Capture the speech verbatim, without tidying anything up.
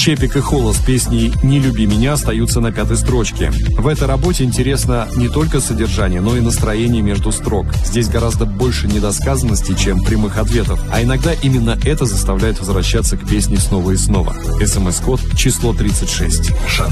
Чепик и Холла с песней «Не люби меня» остаются на пятой строчке. В этой работе интересно не только содержание, но и настроение между строк. Здесь гораздо больше недосказанности, чем прямых ответов. А иногда именно это заставляет возвращаться к песне снова и снова. СМС-код число тридцать шесть.